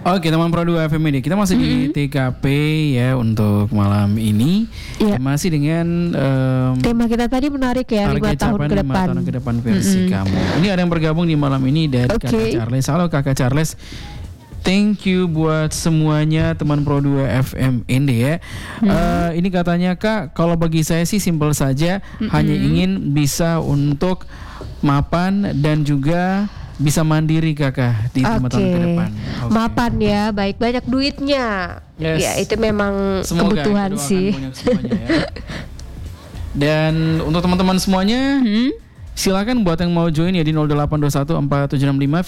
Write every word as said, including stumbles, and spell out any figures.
Oke, teman Pro dua F M ini kita masih mm-hmm. di T K P ya untuk malam ini. Ya. Masih dengan um, tema kita tadi menarik ya, lima tahun ke depan. lima tahun ke depan versi mm-hmm. kamu. Ini ada yang bergabung di malam ini dari okay. Kakak Charles. Halo Kakak Charles. Thank you buat semuanya teman Pro dua F M ini ya. Hmm. Uh, ini katanya Kak, kalau bagi saya sih simpel saja, hmm. hanya ingin bisa untuk mapan dan juga bisa mandiri Kakak di lima tahun ke depan. Okay. Mapan ya, baik, banyak duitnya. Yes. Ya itu memang semoga kebutuhan sih. Ya. Dan untuk teman-teman semuanya, hmm? silakan buat yang mau join ya di nol delapan dua satu empat tujuh enam lima